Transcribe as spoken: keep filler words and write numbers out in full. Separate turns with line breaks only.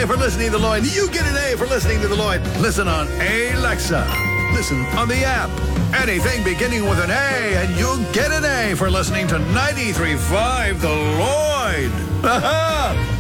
A for listening to the Lloyd. You get an A for listening to the Lloyd. Listen on Alexa. Listen on the app. Anything beginning with an A, and you'll get an A for listening to ninety-three point five The Lloyd. Ha-ha!